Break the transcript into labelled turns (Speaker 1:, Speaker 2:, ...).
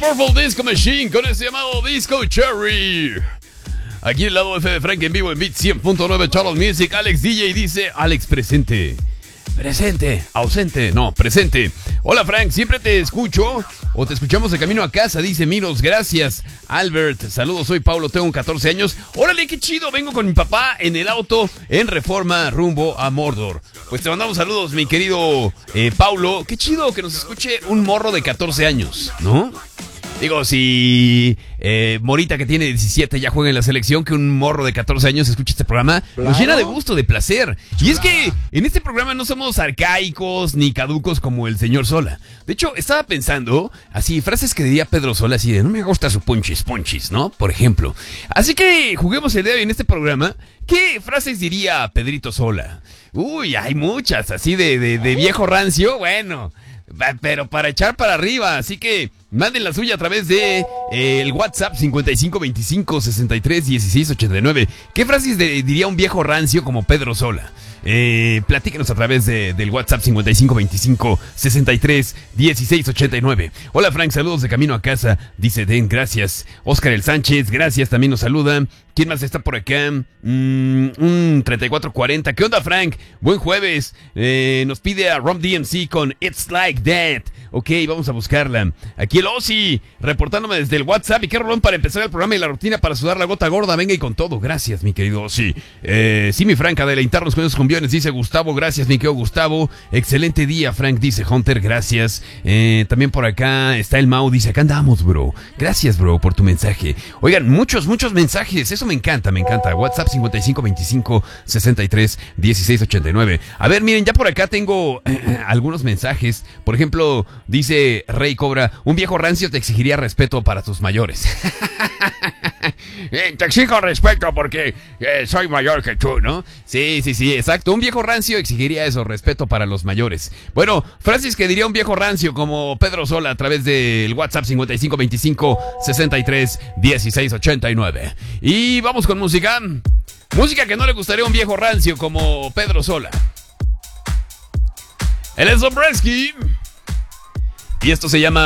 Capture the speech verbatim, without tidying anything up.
Speaker 1: Purple Disco Machine con ese llamado Disco Cherry. Aquí el lado F de Frank en vivo en Beat cien punto nueve Charles Music. Alex D J dice: Alex presente. Presente, ausente, no, presente. Hola Frank, siempre te escucho o te escuchamos de camino a casa, dice Miros, gracias. Albert, saludos, soy Paulo, tengo catorce años. Órale, qué chido, vengo con mi papá en el auto en Reforma rumbo a Mordor. Pues te mandamos saludos, mi querido eh, Paulo. Qué chido que nos escuche un morro de catorce años, ¿no? Digo, si eh, Morita, que tiene diecisiete, ya juega en la selección, que un morro de catorce años escuche este programa, claro, nos llena de gusto, de placer. Y es que en este programa no somos arcaicos ni caducos como el señor Sola. De hecho, estaba pensando, así, frases que diría Pedro Sola, así de, no me gusta su punchis, punchis, ¿no? Por ejemplo. Así que juguemos el día de hoy en este programa. ¿Qué frases diría Pedrito Sola? Uy, hay muchas, así de, de, de viejo rancio, bueno... pero para echar para arriba, así que manden la suya a través de eh, el WhatsApp cincuenta y cinco veinticinco sesenta y tres dieciséis ochenta y nueve. ¿Qué frases de, diría un viejo rancio como Pedro Sola? Eh, platíquenos a través de, del WhatsApp cincuenta y cinco veinticinco sesenta y tres dieciséis ochenta y nueve. Hola Frank, saludos de camino a casa, dice Den, gracias. Oscar El Sánchez, gracias, también nos saluda. ¿Quién más está por acá? Mm, un treinta y cuatro cuarenta. ¿Qué onda, Frank? Buen jueves. Eh, nos pide a Rom D M C con It's Like That. Ok, vamos a buscarla. Aquí el Ozzy, reportándome desde el WhatsApp. Y qué rolón para empezar el programa y la rutina para sudar la gota gorda. Venga y con todo. Gracias, mi querido Ozzy. Eh, sí, mi Frank, a deleitarnos con esos cumbiones, dice Gustavo. Gracias, mi querido Gustavo. Excelente día, Frank, dice Hunter. Gracias. Eh, también por acá está el Mau, dice, acá andamos, bro. Gracias, bro, por tu mensaje. Oigan, muchos, muchos mensajes. Eso me encanta, me encanta. WhatsApp cincuenta y cinco veinticinco sesenta y tres dieciséis ochenta y nueve. A ver, miren, ya por acá tengo eh, algunos mensajes. Por ejemplo, dice Rey Cobra, un viejo rancio te exigiría respeto para tus mayores. eh, te exijo respeto porque eh, soy mayor que tú, ¿no? Sí, sí, sí, exacto. Un viejo rancio exigiría eso, respeto para los mayores. Bueno, frases que diría un viejo rancio como Pedro Sola a través del WhatsApp cincuenta y cinco veinticinco sesenta y tres dieciséis ochenta y nueve. Y vamos con música. Música que no le gustaría a un viejo rancio como Pedro Sola. Él es Dombresky. Y esto se llama